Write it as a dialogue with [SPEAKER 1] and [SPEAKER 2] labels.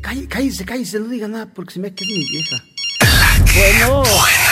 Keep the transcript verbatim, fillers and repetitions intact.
[SPEAKER 1] cállese, cállese, cállese, no diga nada porque se me queda mi vieja.
[SPEAKER 2] Bueno.